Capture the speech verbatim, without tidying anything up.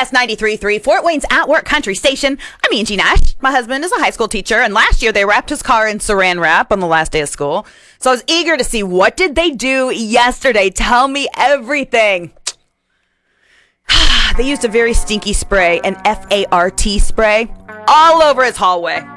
S ninety-three point three, Fort Wayne's At Work Country Station. I'm Angie Nash. My husband is a high school teacher, and last year they wrapped his car in saran wrap on the last day of school. So I was eager to see, what did they do yesterday? Tell me everything. They used a very stinky spray, an F A R T spray, all over his hallway.